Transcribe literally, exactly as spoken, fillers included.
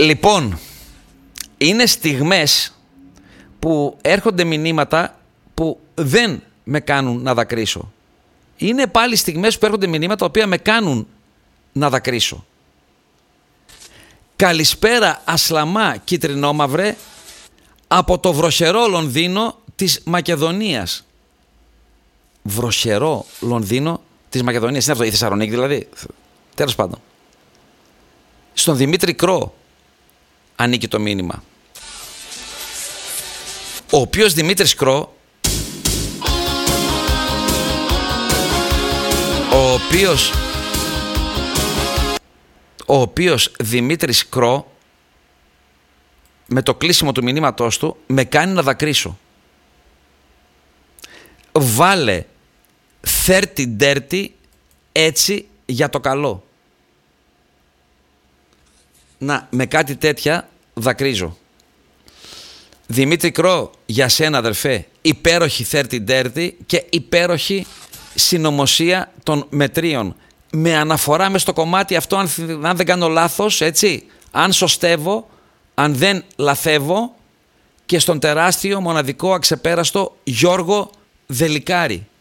Λοιπόν, είναι στιγμές που έρχονται μηνύματα που δεν με κάνουν να δακρύσω. Είναι πάλι στιγμές που έρχονται μηνύματα τα οποία με κάνουν να δακρύσω. Καλησπέρα Ασλαμά κυτρινόμαυρε από το βροχερό Λονδίνο της Μακεδονίας. Βροχερό Λονδίνο της Μακεδονίας. Είναι αυτό, η Θεσσαλονίκη δηλαδή. Τέλος πάντων. Στον Δημήτρη Κρό ανήκει το μήνυμα. Ο οποίος Δημήτρης Κρό, ο οποίος ο οποίος Δημήτρης Κρό, με το κλείσιμο του μηνύματός του με κάνει να δακρύσω. Βάλε thirty dirty έτσι για το καλό. Να, με κάτι τέτοια δακρύζω. Δημήτρη Κρό, για σένα αδερφέ, υπέροχη thirty dirty και υπέροχη συνωμοσία των μετρίων. Με αναφορά μες στο κομμάτι αυτό, αν, αν δεν κάνω λάθος, έτσι, αν σωστεύω, αν δεν λαθεύω, και στον τεράστιο, μοναδικό, αξεπέραστο Γιώργο Δελικάρη.